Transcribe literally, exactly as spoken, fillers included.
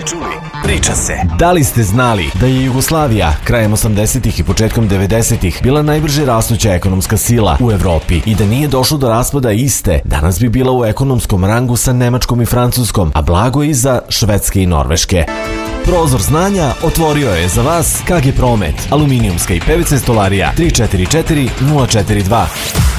čuli, priča se. Da li ste znali da je Jugoslavija krajem osamdesetih i početkom devedesetih bila najbrže rastuća ekonomska sila u Evropi i da nije došlo do raspada iste, danas bi bila u ekonomskom rangu sa Nemačkom i Francuskom, a blago iza Švedske i Norveške. Prozor znanja otvorio je za vas K G Promet, aluminijumska i P V C stolarija tri četiri četiri nula četiri dva.